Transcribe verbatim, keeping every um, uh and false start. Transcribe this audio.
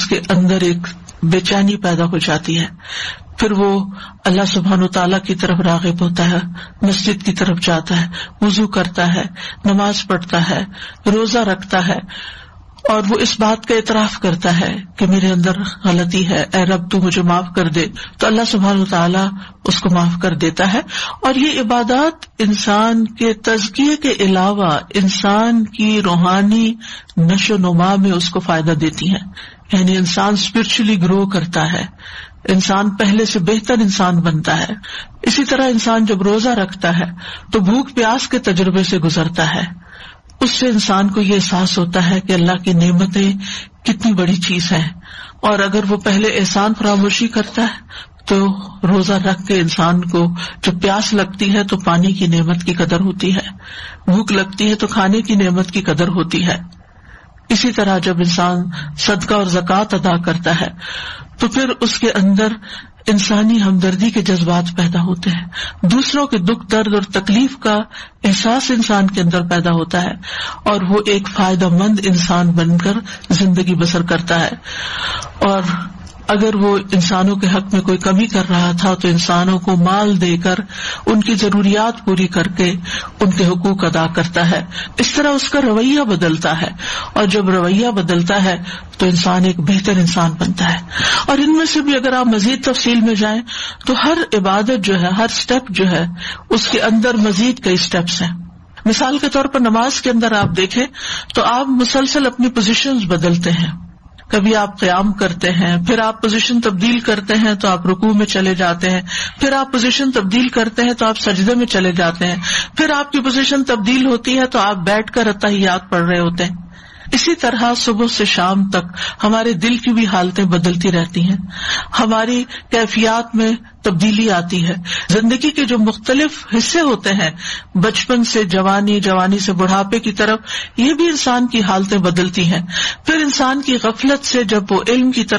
کے اندر ایک بے چینی پیدا ہو جاتی ہے. پھر وہ اللہ سبحانہ تعالیٰ کی طرف راغب ہوتا ہے، مسجد کی طرف جاتا ہے، وضو کرتا ہے، نماز پڑھتا ہے، روزہ رکھتا ہے، اور وہ اس بات کا اعتراف کرتا ہے کہ میرے اندر غلطی ہے، اے رب تو مجھے معاف کر دے. تو اللہ سبحانہ تعالیٰ اس کو معاف کر دیتا ہے. اور یہ عبادات انسان کے تزکیے کے علاوہ انسان کی روحانی نشو و نما میں اس کو فائدہ دیتی ہیں. یعنی انسان اسپرچولی گرو کرتا ہے، انسان پہلے سے بہتر انسان بنتا ہے. اسی طرح انسان جب روزہ رکھتا ہے تو بھوک پیاس کے تجربے سے گزرتا ہے. اس سے انسان کو یہ احساس ہوتا ہے کہ اللہ کی نعمتیں کتنی بڑی چیز ہیں. اور اگر وہ پہلے احسان فراموشی کرتا ہے تو روزہ رکھ کے انسان کو جب پیاس لگتی ہے تو پانی کی نعمت کی قدر ہوتی ہے، بھوک لگتی ہے تو کھانے کی نعمت کی قدر ہوتی ہے. اسی طرح جب انسان صدقہ اور زکوٰۃ ادا کرتا ہے تو پھر اس کے اندر انسانی ہمدردی کے جذبات پیدا ہوتے ہیں، دوسروں کے دکھ درد اور تکلیف کا احساس انسان کے اندر پیدا ہوتا ہے، اور وہ ایک فائدہ مند انسان بن کر زندگی بسر کرتا ہے. اور اگر وہ انسانوں کے حق میں کوئی کمی کر رہا تھا تو انسانوں کو مال دے کر ان کی ضروریات پوری کر کے ان کے حقوق ادا کرتا ہے. اس طرح اس کا رویہ بدلتا ہے، اور جب رویہ بدلتا ہے تو انسان ایک بہتر انسان بنتا ہے. اور ان میں سے بھی اگر آپ مزید تفصیل میں جائیں تو ہر عبادت جو ہے، ہر سٹیپ جو ہے، اس کے اندر مزید کئی سٹیپس ہیں. مثال کے طور پر نماز کے اندر آپ دیکھیں تو آپ مسلسل اپنی پوزیشنز بدلتے ہیں. کبھی آپ قیام کرتے ہیں، پھر آپ پوزیشن تبدیل کرتے ہیں تو آپ رکوع میں چلے جاتے ہیں، پھر آپ پوزیشن تبدیل کرتے ہیں تو آپ سجدے میں چلے جاتے ہیں، پھر آپ کی پوزیشن تبدیل ہوتی ہے تو آپ بیٹھ کر اتحیات پڑھ رہے ہوتے ہیں. اسی طرح صبح سے شام تک ہمارے دل کی بھی حالتیں بدلتی رہتی ہیں، ہماری کیفیات میں تبدیلی آتی ہے. زندگی کے جو مختلف حصے ہوتے ہیں، بچپن سے جوانی، جوانی سے بڑھاپے کی طرف، یہ بھی انسان کی حالتیں بدلتی ہیں. پھر انسان کی غفلت سے جب وہ علم کی طرف